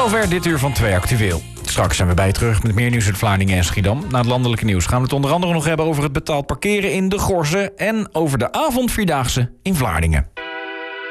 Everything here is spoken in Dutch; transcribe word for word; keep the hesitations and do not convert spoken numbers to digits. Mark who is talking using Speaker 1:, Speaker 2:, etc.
Speaker 1: zover dit uur van twee Actueel. Straks zijn we bij terug met meer nieuws uit Vlaardingen en Schiedam. Na het landelijke nieuws gaan we het onder andere nog hebben over het betaald parkeren in de Gorze en over de avondvierdaagse in Vlaardingen.